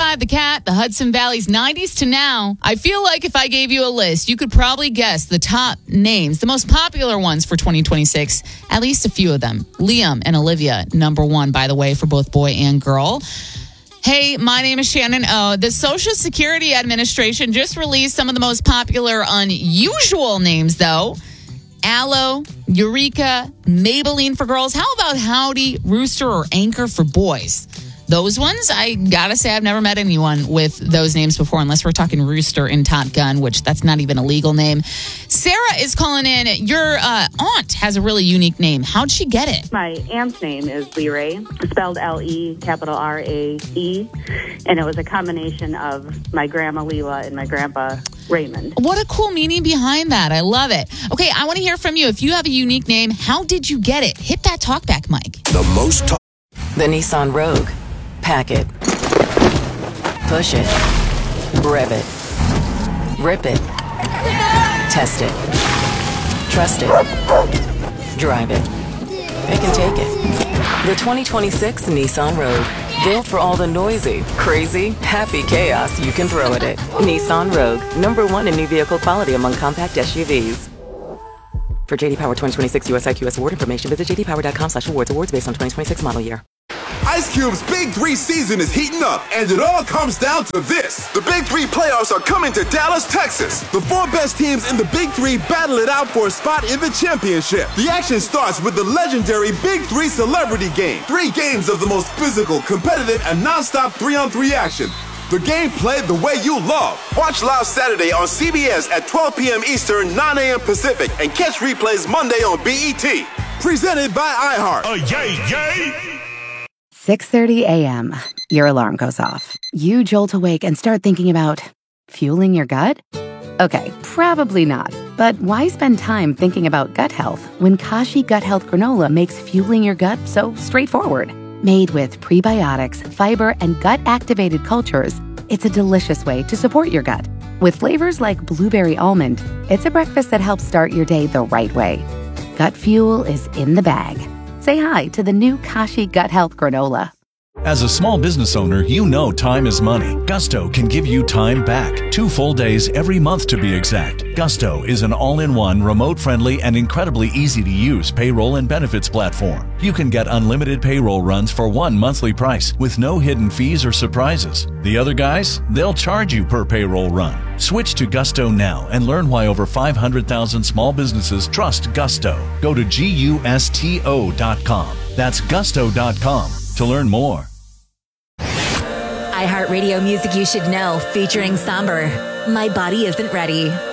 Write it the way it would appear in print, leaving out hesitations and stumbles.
the cat, the Hudson Valley's 90s to now. I feel like if I gave you a list, you could probably guess the top names, the most popular ones for 2026, at least a few of them. Liam and Olivia, number one, by the way, for both boy and girl. Hey, my name is Shannon O. The Social Security Administration just released some of the most popular unusual names, though. Aloe, Eureka, Maybelline for girls. How about Howdy, Rooster, or Anchor for boys? Those ones, I gotta say, I've never met anyone with those names before, unless we're talking Rooster in Top Gun, which that's not even a legal name. Sarah is calling in. Your aunt has a really unique name. How'd she get it? My aunt's name is Leray, spelled L-E, capital R-A-E, and it was a combination of my grandma Leela and my grandpa Raymond. What a cool meaning behind that. I love it. Okay, I want to hear from you. If you have a unique name, how did you get it? Hit that talkback mic. The Nissan Rogue. Pack it. Push it. Rev it. Rip it. Test it. Trust it. Drive it. It can take it. The 2026 Nissan Rogue. Built for all the noisy, crazy, happy chaos you can throw at it. Nissan Rogue. #1 in new vehicle quality among compact SUVs. For JD Power 2026 US IQS award information, visit jdpower.com/awards. Awards based on 2026 model year. Ice Cube's Big 3 season is heating up, and it all comes down to this. The Big 3 playoffs are coming to Dallas, Texas. The 4 best teams in the Big 3 battle it out for a spot in the championship. The action starts with the legendary Big 3 Celebrity Game. 3 games of the most physical, competitive, and non-stop 3-on-3 action. The game played the way you love. Watch live Saturday on CBS at 12 p.m. Eastern, 9 a.m. Pacific, and catch replays Monday on BET. Presented by iHeart. Yay! 6:30 a.m. Your alarm goes off. You jolt awake and start thinking about fueling your gut? Okay, probably not. But why spend time thinking about gut health when Kashi Gut Health Granola makes fueling your gut so straightforward? Made with prebiotics, fiber, and gut-activated cultures, it's a delicious way to support your gut. With flavors like blueberry almond, it's a breakfast that helps start your day the right way. Gut fuel is in the bag. Say hi to the new Kashi Gut Health Granola. As a small business owner, you know time is money. Gusto can give you time back. 2 full days every month to be exact. Gusto is an all-in-one, remote-friendly, and incredibly easy-to-use payroll and benefits platform. You can get unlimited payroll runs for one monthly price with no hidden fees or surprises. The other guys, they'll charge you per payroll run. Switch to Gusto now and learn why over 500,000 small businesses trust Gusto. Go to GUSTO.com. That's Gusto.com to learn more. iHeartRadio music you should know, featuring Somber. My Body Isn't Ready.